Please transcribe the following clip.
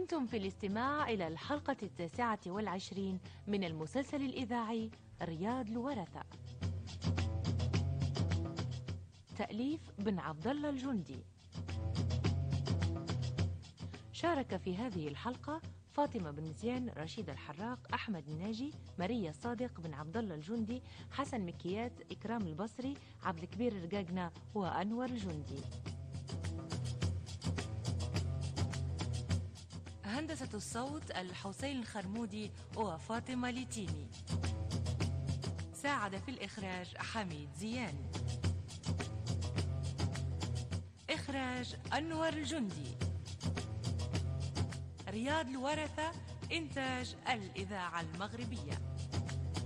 كنتم في الاستماع إلى الحلقة 29 من المسلسل الإذاعي رياض الورثة. تأليف بن عبد الله الجندي. شارك في هذه الحلقة فاطمة بن زين، رشيد الحراق، أحمد الناجي، ماريا الصادق، بن عبد الله الجندي، حسن مكيات، إكرام البصري، عبد الكبير الرقاقنة، وأنور الجندي. هندسة الصوت الحسين الخرمودي وفاطمة ليتيمي. ساعد في الإخراج حميد زيان. إخراج أنور الجندي. رياض الورثة، إنتاج الإذاعة المغربية.